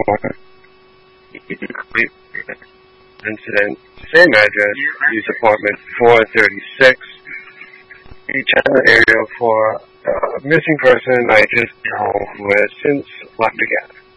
for incident, same address, use apartment 436. Each other area for a missing person I just know who has since left again.